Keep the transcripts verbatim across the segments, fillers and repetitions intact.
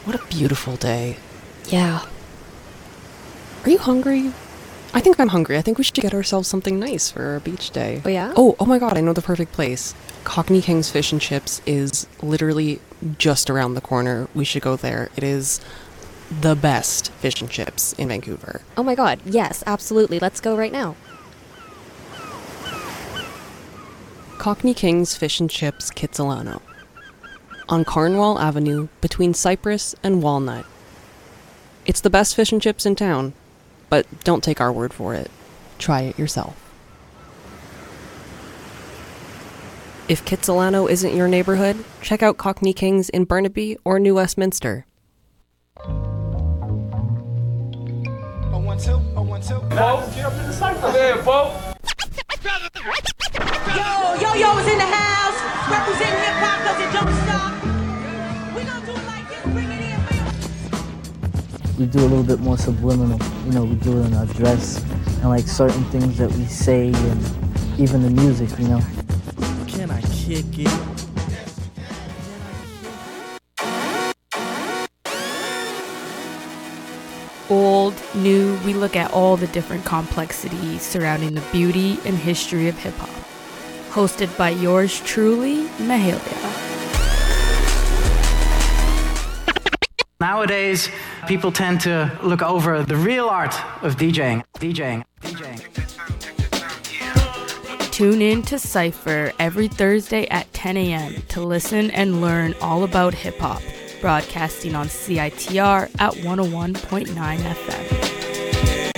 What a beautiful day. Yeah. Are you hungry? I think I'm hungry. I think we should get ourselves something nice for our beach day. Oh, yeah? Oh, oh my god, I know the perfect place. Cockney King's Fish and Chips is literally just around the corner. We should go there. It is the best fish and chips in Vancouver. Oh my god, yes, absolutely. Let's go right now. Cockney King's Fish and Chips, Kitsilano. On Cornwall Avenue, between Cypress and Walnut. It's the best fish and chips in town, but don't take our word for it. Try it yourself. If Kitsilano isn't your neighborhood, check out Cockney King's in Burnaby or New Westminster. Yo, yo, yo is in the house, representing hip hop cause it don't stop. We gonna do it like this, bring it in. We do a little bit more subliminal, you know, we do it in our dress and like certain things that we say and even the music, you know. Can I kick it? Old, new, we look at all the different complexities surrounding the beauty and history of hip-hop. Hosted by yours truly, Mahalia. Nowadays, people tend to look over the real art of DJing. DJing. DJing. Tune in to Cypher every Thursday at ten a.m. to listen and learn all about hip-hop, broadcasting on C I T R at one oh one point nine F M.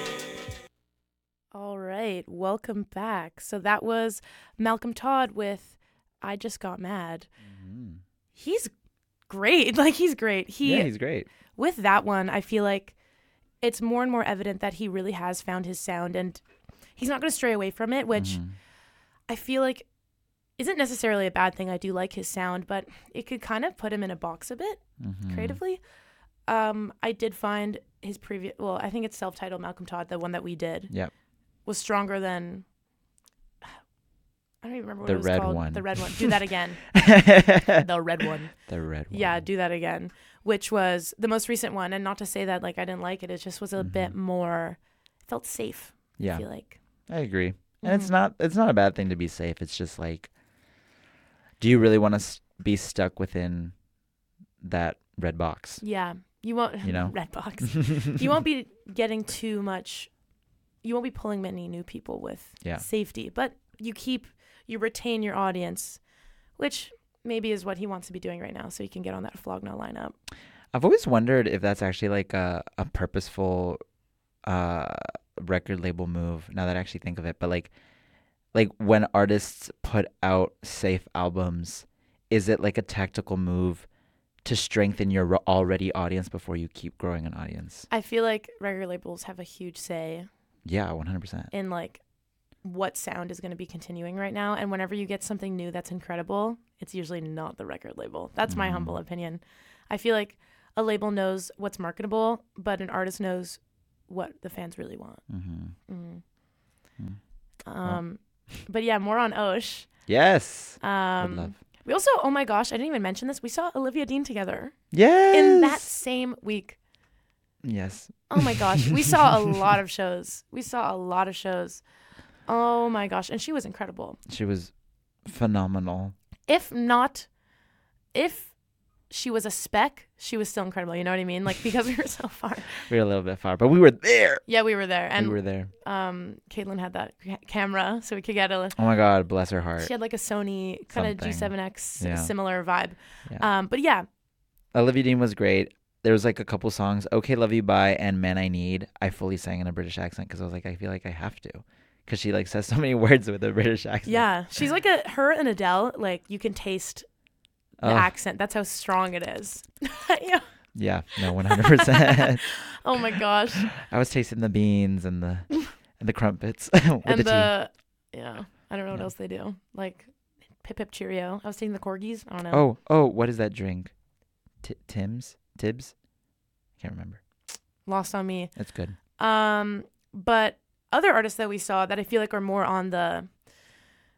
All right, welcome back. So that was Malcolm Todd with I Just Got Mad. Mm-hmm. He's great. Like, he's great. He, yeah, he's great. With that one, I feel like it's more and more evident that he really has found his sound, and he's not going to stray away from it, which Mm-hmm. I feel like isn't necessarily a bad thing. I do like his sound, but it could kind of put him in a box a bit Mm-hmm. creatively. Um, I did find his previous, well, I think it's self-titled Malcolm Todd, the one that we did, Yep. was stronger than, I don't even remember what The it was red called. one. The red one. Do that again. The red one. The red one. Yeah, do that again, which was the most recent one. And not to say that like I didn't like it. It just was a Mm-hmm. bit more, it felt safe. Yeah. I feel like. I agree. And it's Mhm. not it's not a bad thing to be safe. It's just like, do you really want to s- be stuck within that red box? Yeah. You won't, You know? red box. You won't be getting too much, you won't be pulling many new people with Yeah. safety, but you keep, you retain your audience, which maybe is what he wants to be doing right now. So you can get on that Flogna lineup. I've always wondered if that's actually like a, a purposeful uh, record label move, now that I actually think of it. But like, like when artists put out safe albums, is it like a tactical move to strengthen your ro- already audience before you keep growing an audience? I feel like record labels have a huge say Yeah, one hundred percent. in like what sound is going to be continuing right now. And whenever you get something new that's incredible, it's usually not the record label. That's my Mhm. humble opinion. I feel like a label knows what's marketable, but an artist knows what the fans really want. Mm-hmm. Mm. Mm. Um, but yeah, more on Osh. Yes. Would Um, love. we also, oh my gosh, I didn't even mention this. We saw Olivia Dean together Yes. in that same week. Yes. Oh my gosh, we saw a lot of shows. We saw a lot of shows. Oh my gosh, and she was incredible. She was phenomenal. If not, if she was a speck, she was still incredible. You know what I mean? Like, because we were so far. We were a little bit far, but we were there. Yeah, we were there, and we were there. um, Caitlin had that ca- camera, so we could get a. Oh my God, bless her heart. She had like a Sony kind of Something. G seven X Yeah. similar vibe. Yeah. Um, but yeah, Olivia Dean was great. There was like a couple songs, "Okay, Love You Bye" and "Man I Need." I fully sang in a British accent because I was like, I feel like I have to, because she like says so many words with a British accent. yeah, she's like a her and Adele. Like you can taste the Oh, accent. That's how strong it is. Yeah. yeah, no, one hundred percent. Oh my gosh. I was tasting the beans and the and the crumpets with and the, the, yeah, I don't know what Yeah. else they do. Like Pip Pip Cheerio. I was taking the corgis. I don't tea. know. Oh, oh, what is that drink? T- Tim's, Tibbs. I can't remember. Lost on me. That's good. Um, but other artists that we saw that I feel like are more on the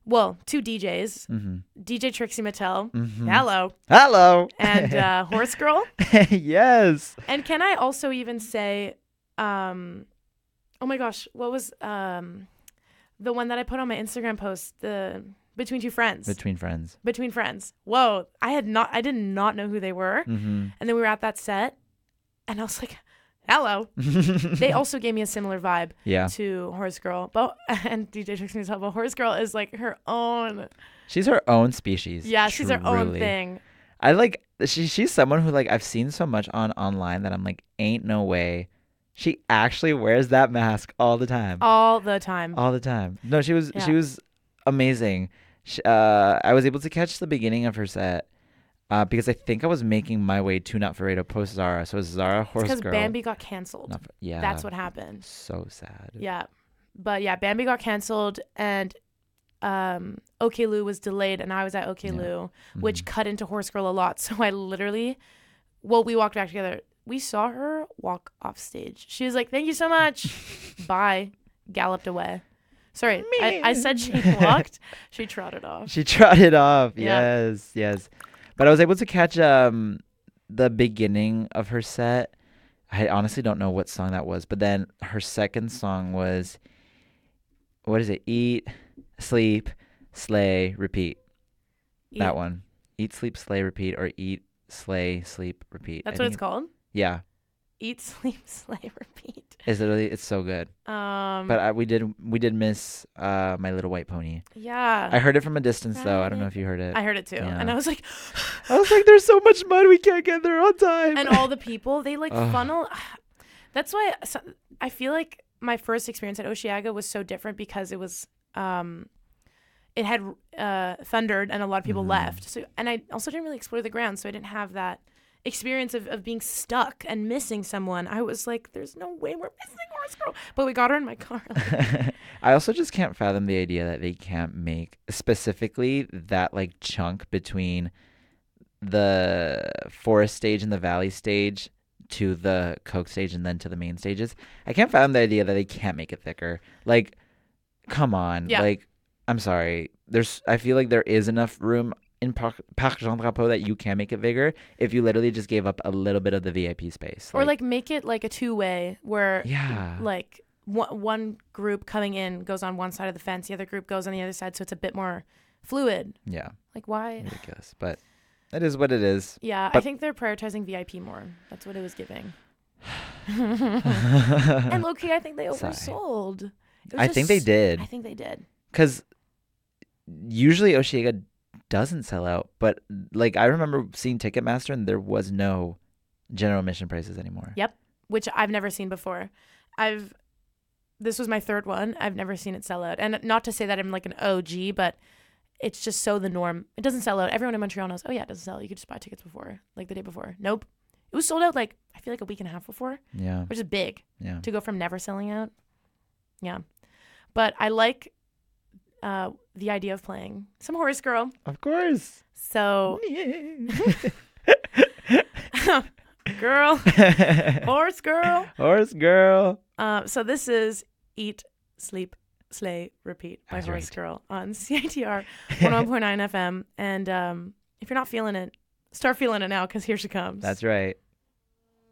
well, two D Js, Mm-hmm. D J Trixie Mattel, Mm-hmm. hello, Hello. and uh, Horse Girl. Yes. And can I also even say, um, oh my gosh, what was um, the one that I put on my Instagram post, the Between Two Friends? Between friends. Between Friends. Whoa, I had not, I did not know who they were. Mm-hmm. And then we were at that set, and I was like, hello. They also gave me a similar vibe Yeah. to Horse Girl, but and D J Trixie Mattel. But Horse Girl is like her own. She's her own species. Yeah, she's her own truly. thing. I like she she's someone who like I've seen so much on online that I'm like, ain't no way. She actually wears that mask all the time. All the time. All the time. No, she was Yeah. she was amazing. She, uh, I was able to catch the beginning of her set uh, because I think I was making my way to Not Ferredo post Zara. So it was Zara, Horse Because Girl. Bambi got canceled. Not, Fer- yeah. That's what happened. So sad. Yeah. But yeah, Bambi got canceled, and um, OK Lou was delayed, and I was at OK Yeah. Lou, which Mhm. cut into Horse Girl a lot. So I literally, well, we walked back together. We saw her walk off stage. She was like, "Thank you so much." Bye. Galloped away. Sorry, I, I said she walked. She trotted off. She trotted off. Yeah. Yes, yes. But I was able to catch um the beginning of her set. I honestly don't know what song that was, but then her second song was, what is it? Eat, sleep, slay, repeat. That Eat- one. Eat, sleep, slay, repeat, or eat, slay, sleep, repeat. That's I what think it's called. Yeah. Eat, sleep, slay, repeat. It's literally it's so good. Um, But I, we did we did miss uh My Little White Pony. yeah, I heard it from a distance though. I don't know Right. if you heard it. I heard it too, Yeah. and I was like, I was like, there's so much mud, we can't get there on time. and all the people they like Ugh. funnel. That's why so, I feel like my first experience at Osheaga was so different because it was um, it had uh thundered and a lot of people Mhm. left. So and I also didn't really explore the ground, so I didn't have that experience of, of being stuck and missing someone. I was like, there's no way we're missing Horse Girl, but we got her in my car. I also just can't fathom the idea that they can't make specifically that like chunk between the forest stage and the valley stage to the coke stage and then to the main stages. I can't fathom the idea that they can't make it thicker. Like, come on. Yeah. Like, I'm sorry. There's I feel like there is enough room in Parc, Parc Jean Drapeau that you can make it bigger if you literally just gave up a little bit of the V I P space. Or like make it like a two-way where Yeah. like one, one group coming in goes on one side of the fence, the other group goes on the other side, so it's a bit more fluid. Yeah. Like why? Ridiculous. But it is what it is. Yeah, I But- think they're prioritizing V I P more. That's what it was giving. And low key, I think they Sigh. oversold. It was I think they just- did. I think they did. Because usually Osheaga doesn't sell out, but like I remember seeing Ticketmaster and there was no general admission prices anymore. Yep, which I've never seen before. I've this was my third one. I've never seen it sell out, and not to say that I'm like an O G, but it's just so the norm. It doesn't sell out. Everyone in Montreal knows. Oh yeah, it doesn't sell out. You could just buy tickets before, like the day before. Nope, it was sold out like I feel like a week and a half before, Yeah. which is big Yeah. to go from never selling out. Yeah, but I like uh, the idea of playing some Horse Girl. Of course. So, girl, Horse Girl. Horse Girl. Uh, so this is Eat, Sleep, Slay, Repeat by That's Horse right. Girl on C I T R one oh one point nine F M. And um, if you're not feeling it, start feeling it now because here she comes. That's right.